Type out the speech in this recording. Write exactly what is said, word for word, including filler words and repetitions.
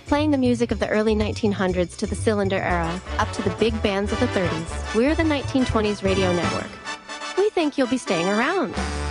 Playing the music of the early nineteen hundreds to the cylinder era, up to the big bands of the thirties, we're the nineteen twenties Radio Network. We think you'll be staying around.